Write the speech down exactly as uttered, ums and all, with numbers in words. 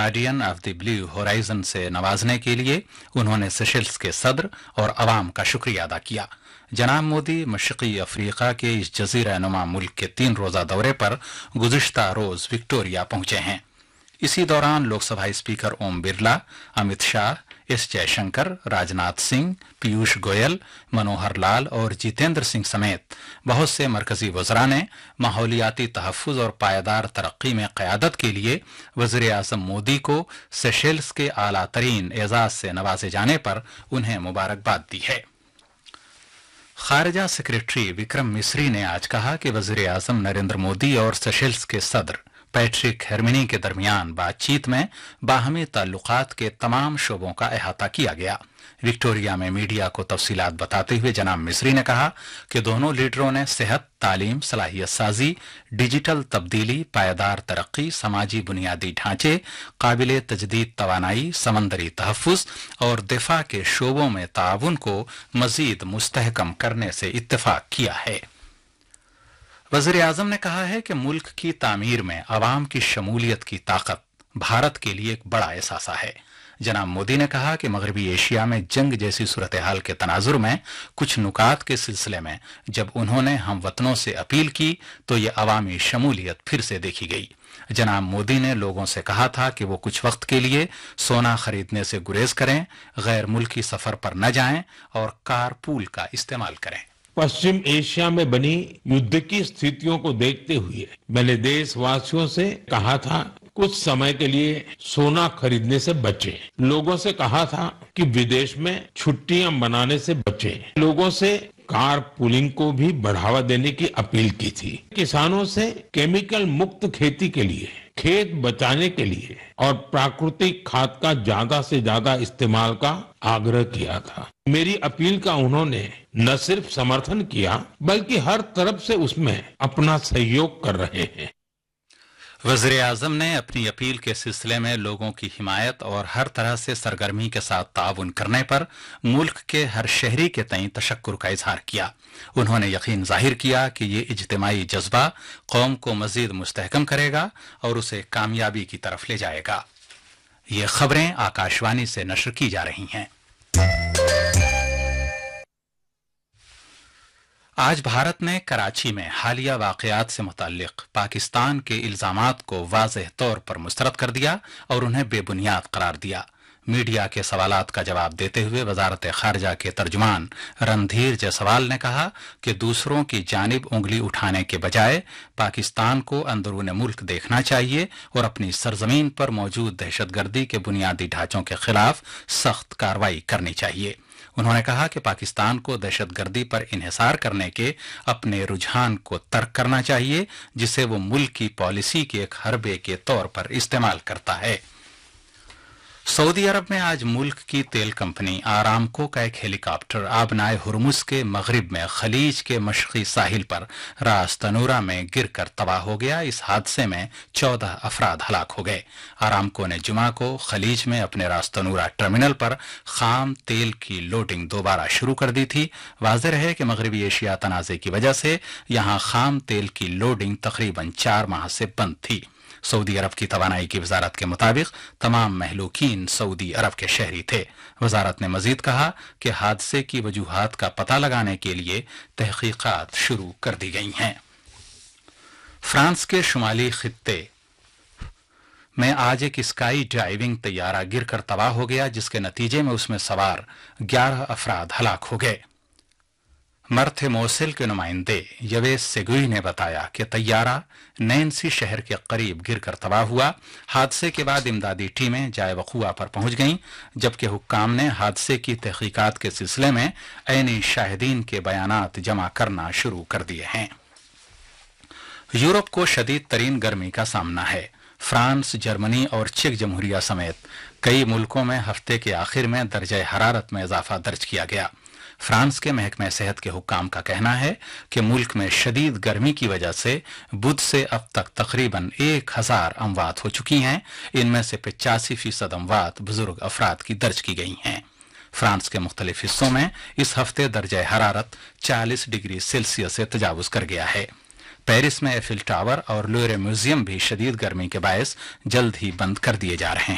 Guardian of the blue horizon से नवाजने के लिए उन्होंने सेशेल्स के सदर और अवाम का शुक्रिया अदा किया। जनाब मोदी मशरकी अफ्रीका के इस जजीरा नुमा मुल्क के तीन रोजा दौरे पर गुज़िश्ता रोज विक्टोरिया पहुंचे हैं। इसी दौरान लोकसभा स्पीकर ओम बिरला, अमित शाह, एस जयशंकर, राजनाथ सिंह, पीयूष गोयल, मनोहर लाल और जितेंद्र सिंह समेत बहुत से मरकजी वज़रा ने माहौलियाती तहफ़्फ़ुज़ और पायदार तरक्की में क़यादत के लिए वज़ीर आज़म मोदी को सेशेल्स के आला तरीन एजाज़ से नवाजे जाने पर उन्हें मुबारकबाद दी है। खारजा सेक्रेटरी विक्रम मिस्री ने आज कहा कि वज़ीर आज़म नरेंद्र मोदी और सेशेल्स के सदर पैट्रिक हेर्मिनी के दरमियान बातचीत में बाहमी ताल्लुकात के तमाम शोबों का अहाता किया गया। विक्टोरिया में मीडिया को तफसीलात बताते हुए जनाब मिस्री ने कहा कि दोनों लीडरों ने सेहत, तालीम, सलाहियत साजी, डिजिटल तब्दीली, पायदार तरक्की, समाजी बुनियादी ढांचे, काबिले तजदीद तवानाई, समंदरी तहफ़्फ़ुज़ और दिफा के शोबों में ताउन को मजीद मुस्तहकम करने से इत्तेफाक किया है। वज़ीर आज़म ने कहा है कि मुल्क की तामीर में अवाम की शमूलियत की ताकत भारत के लिए एक बड़ा एहसास है। जनाब मोदी ने कहा कि मगरबी एशिया में जंग जैसी सूरत हाल के तनाजुर में कुछ नुकात के सिलसिले में जब उन्होंने हम वतनों से अपील की तो ये अवामी शमूलियत फिर से देखी गई। जनाब मोदी ने लोगों से कहा था कि वो कुछ वक्त के लिए सोना खरीदने से गुरेज करें, गैर मुल्की सफर पर न जाएं और कार पूल का इस्तेमाल करें। पश्चिम एशिया में बनी युद्ध की स्थितियों को देखते हुए मैंने देशवासियों से कहा था कुछ समय के लिए सोना खरीदने से बचें। लोगों से कहा था कि विदेश में छुट्टियां मनाने से बचें। लोगों से कार पूलिंग को भी बढ़ावा देने की अपील की थी। किसानों से केमिकल मुक्त खेती के लिए, खेत बचाने के लिए और प्राकृतिक खाद का ज्यादा से ज्यादा इस्तेमाल का आग्रह किया था। मेरी अपील का उन्होंने न सिर्फ समर्थन किया बल्कि हर तरफ से उसमें अपना सहयोग कर रहे हैं। वज़ीर आज़म ने अपनी अपील के सिलसिले में लोगों की हिमायत और हर तरह से सरगर्मी के साथ ताउन करने पर मुल्क के हर शहरी के तई तशक्कुर का इजहार किया। उन्होंने यकीन जाहिर किया कि ये इज्तिमाई जज्बा कौम को मजीद मुस्तहकम करेगा और उसे कामयाबी की तरफ ले जाएगा। ये खबरें आकाशवाणी से नशर की जा रही हैं। आज भारत ने कराची में हालिया वाकयात से मुताल्लिक पाकिस्तान के इल्जामात को वाज़ेह तौर पर मुस्तरद कर दिया और उन्हें बेबुनियाद करार दिया। मीडिया के सवालात का जवाब देते हुए वजारत खारजा के तर्जुमान रणधीर जायसवाल ने कहा कि दूसरों की जानिब उंगली उठाने के बजाय पाकिस्तान को अंदरूनी मुल्क देखना चाहिए और अपनी सरजमीन पर मौजूद दहशतगर्दी के बुनियादी ढांचों के खिलाफ सख्त कार्रवाई करनी चाहिए। उन्होंने कहा कि पाकिस्तान को दहशतगर्दी पर इन्हिसार करने के अपने रुझान को तर्क करना चाहिए जिसे वो मुल्क की पॉलिसी के एक हरबे के तौर पर इस्तेमाल करता है। सऊदी अरब में आज मुल्क की तेल कंपनी आरामको का एक हेलीकॉप्टर आबनाए हुरमुज के मगरिब में खलीज के मशरकी साहिल पर रास तनूरा में गिरकर तबाह हो गया। इस हादसे में चौदह अफराद हलाक हो गए। आरामको ने जुमा को खलीज में अपने रास तनूरा टर्मिनल पर खाम तेल की लोडिंग दोबारा शुरू कर दी थी। वाज़ेह है कि मगरबी एशिया तनाज़े की वजह से यहां खाम तेल की लोडिंग तकरीबन चार माह से बंद थी। सऊदी अरब की तवानाई की वजारत के मुताबिक तमाम महलूकीन सऊदी अरब के शहरी थे। वजारत ने मजीद कहा कि हादसे की वजूहात का पता लगाने के लिए तहकीकात शुरू कर दी गई हैं। फ्रांस के शुमाली खित्ते में आज एक स्काई ड्राइविंग तैयारा गिरकर तबाह हो गया जिसके नतीजे में उसमें सवार ग्यारह अफराद हलाक हो गए। मर्थ मोसिल के नुमाइंदे यवेस सेगुई ने बताया कि तैयारा नैन्सी शहर के करीब गिरकर तबाह हुआ। हादसे के बाद इमदादी टीमें जाए वक़ुआ पर पहुंच गईं जबकि हुक्काम ने हादसे की तहकीकात के सिलसिले में ऐनी शाहिदीन के बयानात जमा करना शुरू कर दिए हैं। यूरोप को शदीद तरीन गर्मी का सामना है। फ्रांस, जर्मनी और चेक जमहूरिया समेत कई मुल्कों में हफ्ते के आखिर में दर्जे हरारत में इजाफा दर्ज किया गया। फ्रांस के महकमे सेहत के हुक्काम का कहना है कि मुल्क में शदीद गर्मी की वजह से बुध से अब तक तकरीबन एक हजार अमवात हो चुकी हैं। इनमें से पचासी फीसद अमवात बुजुर्ग अफराद की दर्ज की गई हैं। फ्रांस के मुख्तलिफ हिस्सों में इस हफ्ते दर्जा हरारत चालीस डिग्री सेल्सियस से तजावुज कर गया है। पेरिस में एफिल टावर और लोरे म्यूजियम भी शदीद गर्मी के बायस जल्द ही बंद कर दिए जा रहे हैं।